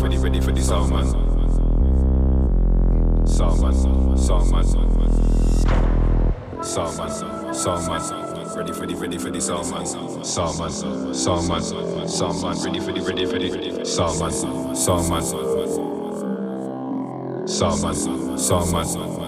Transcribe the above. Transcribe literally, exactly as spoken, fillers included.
for the, ready for the sound man. Sound man, sound man. Sound man, sound man. Ready for the, ready for the sound man. Sound man, sound man, sound man. Ready for the, ready for the sound man, sound man. Sound man, sound man.